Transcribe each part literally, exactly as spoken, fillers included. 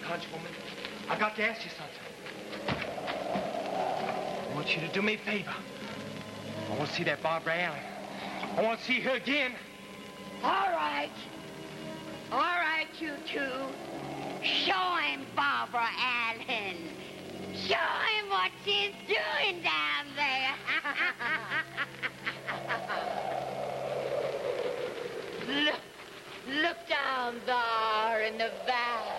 Conchwoman, I got to ask you something. I want you to do me a favor. I want to see that Barbara Allen. I want to see her again. All right. All right, you two. Show him Barbara Allen. Show him what she's doing down there. look, look down there in the valley.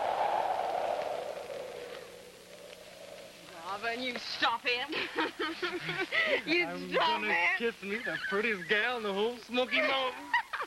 Robin, you stop it. you I'm stop gonna it. kiss me, the prettiest gal in the whole Smoky Mountains.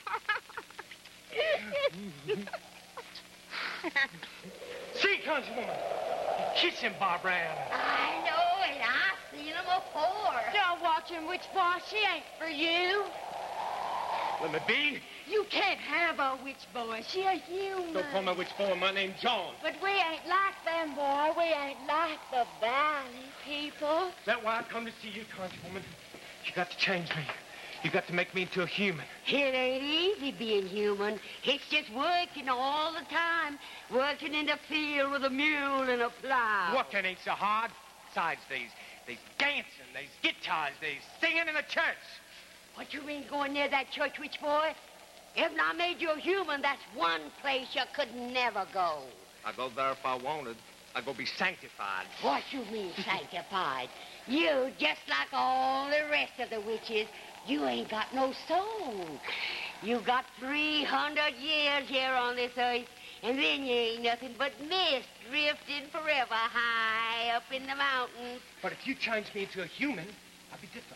See, Conchwoman, you're kissing Barbara Allen. I know it. I've seen him before. Don't watch him, witch boy. She ain't for you. Let me be. You can't have a witch boy. She a human. Don't call me witch boy. My name's John. But we ain't like them, boy. We ain't like the valley people. That's why I come to see you, Conchwoman. You got to change me. You got to make me into a human. It ain't easy being human. It's just working all the time. Working in the field with a mule and a plow. Working ain't so hard. Besides, there's, there's dancing, there's guitars, there's singing in the church. What you mean going near that church, witch boy? If I made you a human, that's one place you could never go. I'd go there if I wanted. I'd go be sanctified. What you mean sanctified? You, just like all the rest of the witches, you ain't got no soul. You got three hundred years here on this earth, and then you ain't nothing but mist drifting forever high up in the mountains. But if you change me into a human, I'll be different.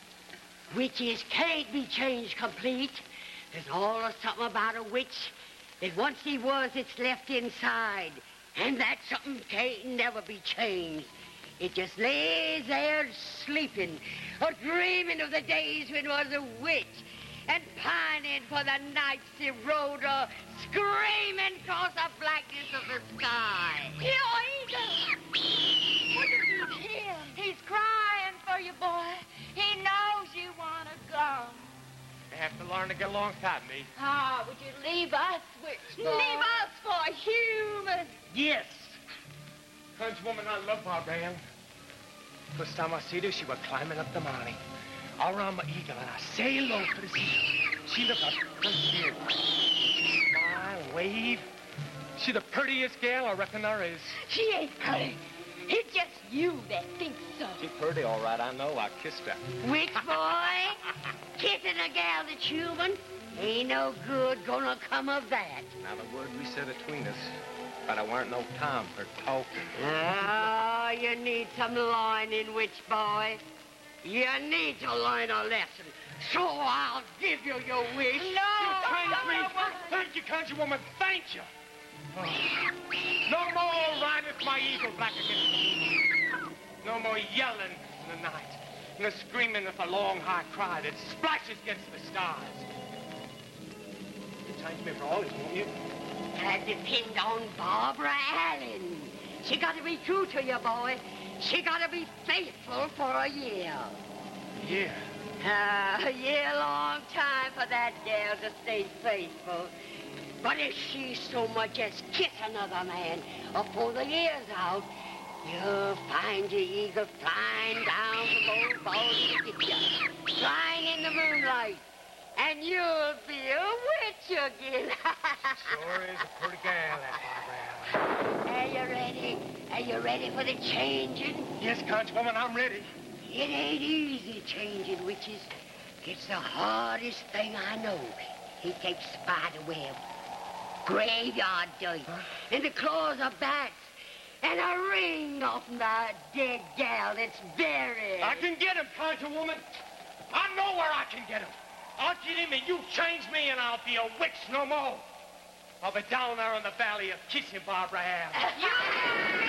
Witches can't be changed complete. There's always something about a witch that once he was, it's left inside. And that something can't never be changed. It just lays there sleeping, or dreaming of the days when it was a witch, and pining for the nights he rode, or screaming across the blackness of the sky. Here, Eagle! What did you hear? He's crying for you, boy. He knows you want to go. You have to learn to get alongside me. Ah, would you leave us, witch boy? Leave us for human. Yes. Conchwoman, I love Barbara Allen. First time I see her, she was climbing up the mountain. I ran my eagle and I sailed low for the sea. She looked up and scared. She smile and wave. She the prettiest gal I reckon there is. She ain't pretty. It's just you that thinks so. She's pretty, all right. I know. I kissed her. Witch boy, kissing a gal that's human, ain't no good gonna come of that. Now, the word we said between us, but I weren't no time for talking. Oh, you need some learning, witch boy. You need to learn a lesson. So I'll give you your wish. No! Thank me. Thank you, Conchwoman. Thank you. Oh. No more riding my eagle black against the moon. No more yelling in the night. No screaming with a long, high cry that splashes against the stars. You change me for always, won't you? That depends on Barbara Allen. She got to be true to you, boy. She got to be faithful for a year. A year? Uh, a year long time for that gal to stay faithful. But if she so much as kiss another man before the year's out, you'll find your eagle flying down from old Baldy to get you, flying in the moonlight, and you'll be a witch again. Sure is a pretty gal, that Barbara Allen. Are you ready? Are you ready for the changing? Yes, Conchwoman, I'm ready. It ain't easy changing witches. It's the hardest thing I know. He takes spider web, graveyard dirt, huh? And the claws of bats, and a ring off my dead gal that's buried. I can get him, Conchwoman. I know where I can get him. I'll get him, and you change me, and I'll be a witch no more. I'll be down there in the valley of kissing Barbara Allen.